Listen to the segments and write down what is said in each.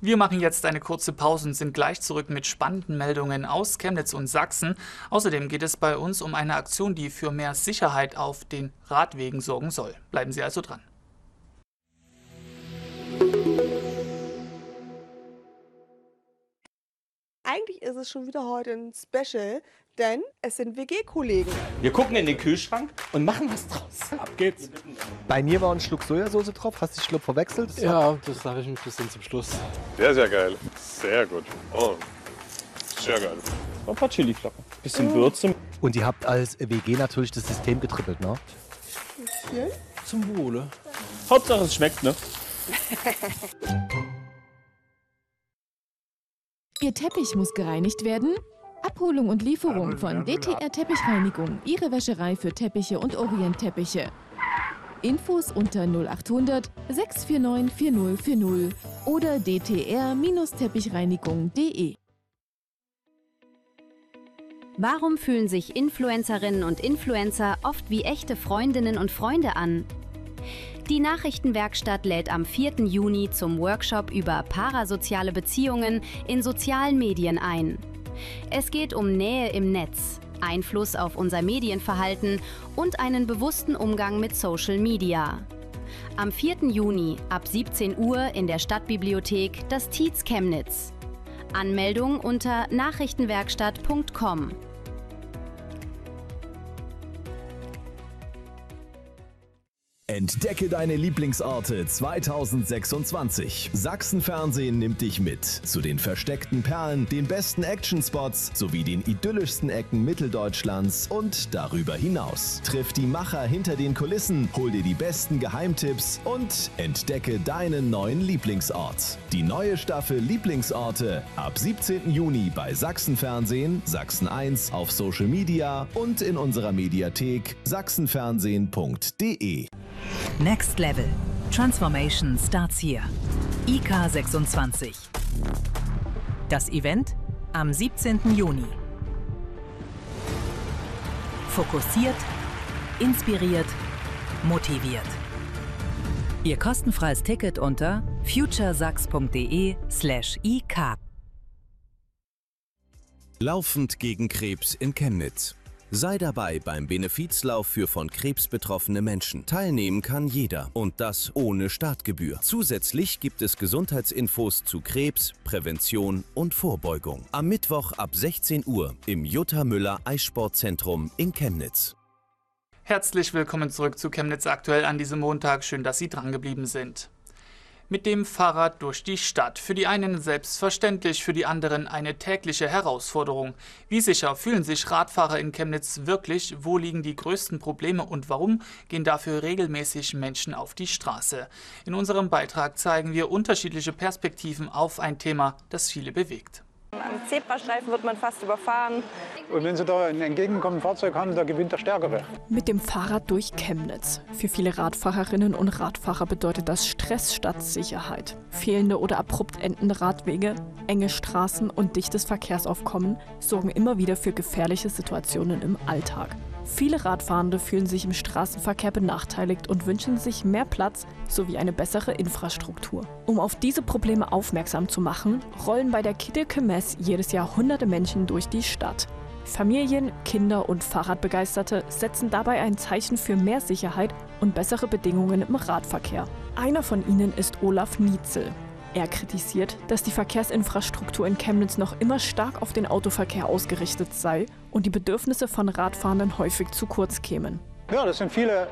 Wir machen jetzt eine kurze Pause und sind gleich zurück mit spannenden Meldungen aus Chemnitz und Sachsen. Außerdem geht es bei uns um eine Aktion, die für mehr Sicherheit auf den Radwegen sorgen soll. Bleiben Sie also dran. Eigentlich ist es schon wieder heute ein Special, denn es sind WG-Kollegen. Wir gucken in den Kühlschrank und machen was draus. Ab geht's. Bei mir war ein Schluck Sojasauce drauf. Hast du den Schluck verwechselt? Ja, das habe ich ein bisschen zum Schluss. Sehr, sehr geil. Sehr gut. Oh, sehr geil. Ein paar Chiliflocken. Bisschen Würze. Und ihr habt als WG natürlich das System getrippelt, ne? Hier. Zum Wohle. Hauptsache es schmeckt, ne? Ihr Teppich muss gereinigt werden? Abholung und Lieferung von DTR Teppichreinigung, Ihre Wäscherei für Teppiche und Orientteppiche. Infos unter 0800 649 4040 oder dtr-teppichreinigung.de. Warum fühlen sich Influencerinnen und Influencer oft wie echte Freundinnen und Freunde an? Die Nachrichtenwerkstatt lädt am 4. Juni zum Workshop über parasoziale Beziehungen in sozialen Medien ein. Es geht um Nähe im Netz, Einfluss auf unser Medienverhalten und einen bewussten Umgang mit Social Media. Am 4. Juni ab 17 Uhr in der Stadtbibliothek das Tietz Chemnitz. Anmeldung unter nachrichtenwerkstatt.com. Entdecke deine Lieblingsorte 2026. Sachsen-Fernsehen nimmt dich mit zu den versteckten Perlen, den besten Actionspots sowie den idyllischsten Ecken Mitteldeutschlands und darüber hinaus. Triff die Macher hinter den Kulissen, hol dir die besten Geheimtipps und entdecke deinen neuen Lieblingsort. Die neue Staffel Lieblingsorte ab 17. Juni bei Sachsen-Fernsehen, Sachsen 1 auf Social Media und in unserer Mediathek sachsenfernsehen.de. Next Level. Transformation starts here. IK 26. Das Event am 17. Juni. Fokussiert, inspiriert, motiviert. Ihr kostenfreies Ticket unter futuresachs.de/ik. Laufend gegen Krebs in Chemnitz. Sei dabei beim Benefizlauf für von Krebs betroffene Menschen. Teilnehmen kann jeder und das ohne Startgebühr. Zusätzlich gibt es Gesundheitsinfos zu Krebs, Prävention und Vorbeugung. Am Mittwoch ab 16 Uhr im Jutta Müller Eissportzentrum in Chemnitz. Herzlich willkommen zurück zu Chemnitz aktuell an diesem Montag. Schön, dass Sie drangeblieben sind. Mit dem Fahrrad durch die Stadt. Für die einen selbstverständlich, für die anderen eine tägliche Herausforderung. Wie sicher fühlen sich Radfahrer in Chemnitz wirklich? Wo liegen die größten Probleme und warum gehen dafür regelmäßig Menschen auf die Straße? In unserem Beitrag zeigen wir unterschiedliche Perspektiven auf ein Thema, das viele bewegt. Am Zebrastreifen wird man fast überfahren. Und wenn Sie da ein entgegenkommendes Fahrzeug haben, da gewinnt der Stärkere. Mit dem Fahrrad durch Chemnitz. Für viele Radfahrerinnen und Radfahrer bedeutet das Stress statt Sicherheit. Fehlende oder abrupt endende Radwege, enge Straßen und dichtes Verkehrsaufkommen sorgen immer wieder für gefährliche Situationen im Alltag. Viele Radfahrende fühlen sich im Straßenverkehr benachteiligt und wünschen sich mehr Platz sowie eine bessere Infrastruktur. Um auf diese Probleme aufmerksam zu machen, rollen bei der Kiddelke Mess jedes Jahr hunderte Menschen durch die Stadt. Familien, Kinder und Fahrradbegeisterte setzen dabei ein Zeichen für mehr Sicherheit und bessere Bedingungen im Radverkehr. Einer von ihnen ist Olaf Nietzel. Er kritisiert, dass die Verkehrsinfrastruktur in Chemnitz noch immer stark auf den Autoverkehr ausgerichtet sei und die Bedürfnisse von Radfahrenden häufig zu kurz kämen. Ja, das sind viele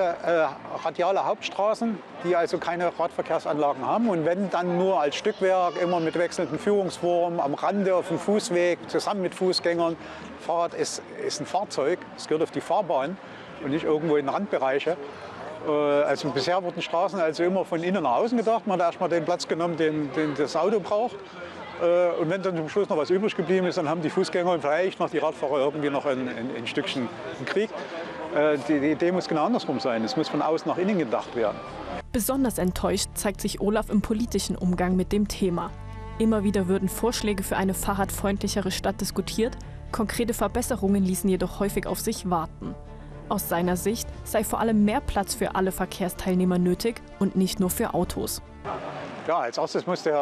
radiale Hauptstraßen, die also keine Radverkehrsanlagen haben. Und wenn, dann nur als Stückwerk, immer mit wechselnden Führungsformen, am Rande auf dem Fußweg, zusammen mit Fußgängern. Fahrrad ist ein Fahrzeug, es gehört auf die Fahrbahn und nicht irgendwo in Randbereiche. Also bisher wurden Straßen also immer von innen nach außen gedacht. Man hat erstmal den Platz genommen, den das Auto braucht. Und wenn dann zum Schluss noch was übrig geblieben ist, dann haben die Fußgänger und vielleicht noch die Radfahrer irgendwie noch ein Stückchen gekriegt. Die Idee muss genau andersrum sein. Es muss von außen nach innen gedacht werden. Besonders enttäuscht zeigt sich Olaf im politischen Umgang mit dem Thema. Immer wieder würden Vorschläge für eine fahrradfreundlichere Stadt diskutiert, konkrete Verbesserungen ließen jedoch häufig auf sich warten. Aus seiner Sicht sei vor allem mehr Platz für alle Verkehrsteilnehmer nötig und nicht nur für Autos. Ja, als erstes muss der